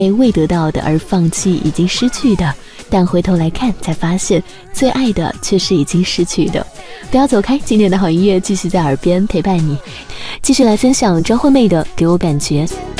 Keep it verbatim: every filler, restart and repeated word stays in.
为未得到的而放弃已经失去的，但回头来看才发现最爱的却是已经失去的。不要走开，今天的好音乐继续在耳边陪伴你，继续来分享张惠妹的《给我感觉》。